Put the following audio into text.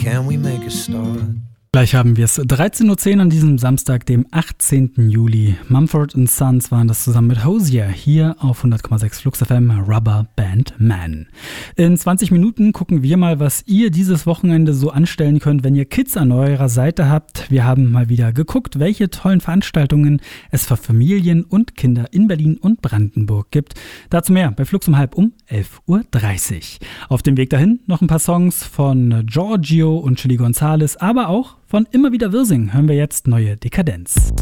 can we make a start? Gleich haben wir es. 13.10 Uhr an diesem Samstag, dem 18. Juli. Mumford & Sons waren das zusammen mit Hozier hier auf 100,6 Flux FM, Rubber Band Man. In 20 Minuten gucken wir mal, was ihr dieses Wochenende so anstellen könnt, wenn ihr Kids an eurer Seite habt. Wir haben mal wieder geguckt, welche tollen Veranstaltungen es für Familien und Kinder in Berlin und Brandenburg gibt. Dazu mehr bei Flux um 11:30 Uhr. Auf dem Weg dahin noch ein paar Songs von Giorgio und Chili Gonzales, aber auch von Immer wieder Wirsing hören wir jetzt Neue Dekadenz.